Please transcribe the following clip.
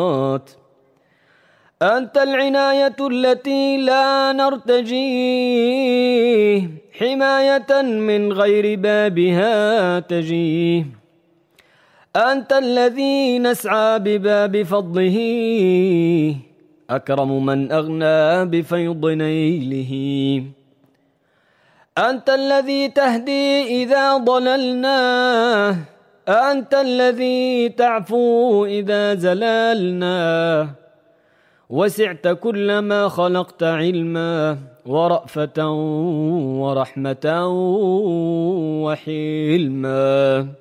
أنت العناية التي لا نرتجيه، حماية من غير بابها تجيه. أنت الذي نسعى بباب فضله، أكرم من أغنى بفيض نيله. أنت الذي تهدي إذا ضللنا، أنت الذي تعفو إذا زللنا. وسعت كل ما خلقت علما ورأفة ورحمة وحلما.